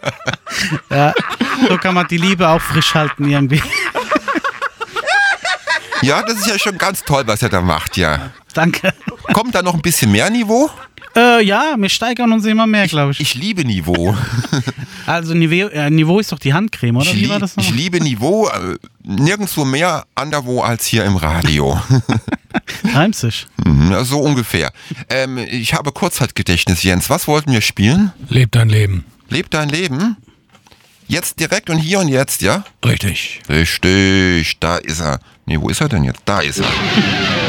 Ja, so kann man die Liebe auch frisch halten irgendwie. Ja, das ist ja schon ganz toll, was er da macht, ja. Danke. Kommt da noch ein bisschen mehr Niveau? Ja, wir steigern uns immer mehr, glaube ich. Ich liebe Niveau. Also Niveau ist doch die Handcreme, oder? Wie war das Ich nochmal? liebe Niveau, nirgendwo mehr anderwo als hier im Radio. Reimt sich. So ungefähr. Ich habe Kurzzeitgedächtnis, Jens. Was wollten wir spielen? Leb dein Leben. Leb dein Leben? Jetzt direkt und hier und jetzt, ja? Richtig. Richtig, da ist er. Nee, wo ist er denn jetzt? Da ist er.